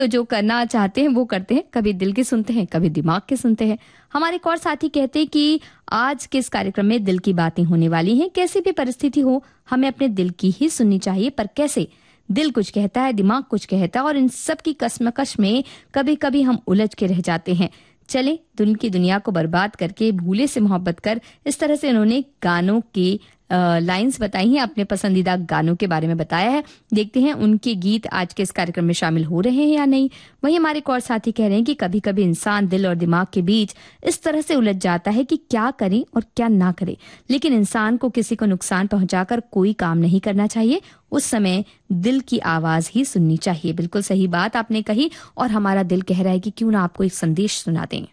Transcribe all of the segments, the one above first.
तो जो करना चाहते हैं वो करते हैं, कभी दिल की सुनते हैं, कभी दिमाग की सुनते हैं। हमारे एक और साथी कहते हैं कि आज के इस कार्यक्रम में दिल की बातें होने वाली हैं। कैसी भी परिस्थिति हो, हमें अपने दिल की ही सुननी चाहिए। पर कैसे? दिल कुछ कहता है, दिमाग कुछ कहता है, और इन सब की कश्मकश में कभी कभी हम उलझ के रह जाते हैं। चले दिल की दुनिया को बर्बाद करके भूले से मोहब्बत कर, इस तरह से इन्होंने गानों की लाइंस बताई हैं, अपने पसंदीदा गानों के बारे में बताया है। देखते हैं उनके गीत आज के इस कार्यक्रम में शामिल हो रहे हैं या नहीं। वहीं हमारे एक और साथी कह रहे हैं कि कभी कभी इंसान दिल और दिमाग के बीच इस तरह से उलझ जाता है कि क्या करें और क्या ना करें। लेकिन इंसान को किसी को नुकसान पहुंचाकर कोई काम नहीं करना चाहिए। उस समय दिल की आवाज ही सुननी चाहिए। बिल्कुल सही बात आपने कही, और हमारा दिल कह रहा है कि क्यों ना आपको एक संदेश सुना दें।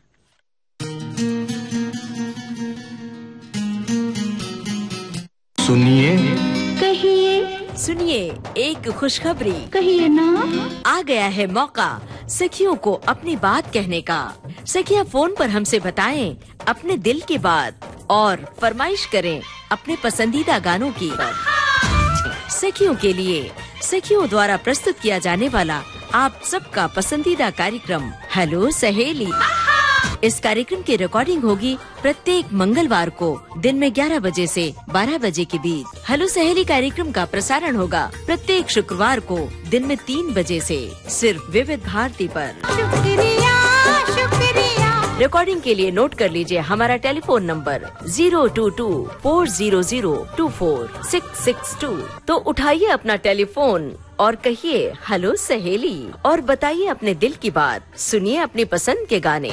सुनिए, कहिए, सुनिए एक खुशखबरी, कहिए ना। आ गया है मौका सखियों को अपनी बात कहने का। सखियां फोन पर हमसे बताएं अपने दिल की बात और फरमाइश करें अपने पसंदीदा गानों की। सखियों के लिए सखियों द्वारा प्रस्तुत किया जाने वाला आप सबका पसंदीदा कार्यक्रम हेलो सहेली। इस कार्यक्रम की रिकॉर्डिंग होगी प्रत्येक मंगलवार को दिन में 11 बजे से 12 बजे के बीच। हेलो सहेली कार्यक्रम का प्रसारण होगा प्रत्येक शुक्रवार को दिन में 3 बजे से सिर्फ विविध भारती पर। शुक्रिया, शुक्रिया। रिकॉर्डिंग के लिए नोट कर लीजिए हमारा टेलीफोन नंबर 022-400-24662। तो उठाइए अपना टेलीफोन और कहिए हेलो सहेली और बताइए अपने दिल की बात। सुनिए अपनी पसंद के गाने।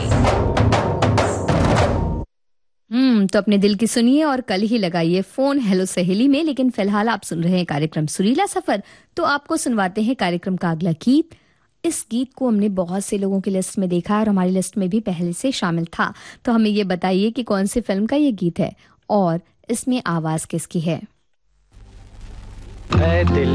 तो अपने दिल की सुनिए और कल ही लगाइए फोन हेलो सहेली में। लेकिन फिलहाल आप सुन रहे हैं कार्यक्रम सुरीला सफर, तो आपको सुनवाते हैं कार्यक्रम का अगला गीत। इस गीत को हमने बहुत से लोगों की लिस्ट में देखा है और हमारी लिस्ट में भी पहले से शामिल था। तो हमें ये बताइए कि कौन सी फिल्म का ये गीत है और इसमें आवाज किसकी है।